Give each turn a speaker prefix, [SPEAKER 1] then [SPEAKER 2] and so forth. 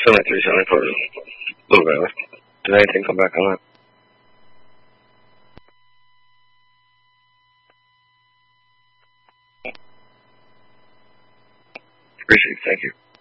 [SPEAKER 1] 73, 74, Little Valley. Did anything come back on that? Appreciate it, thank you.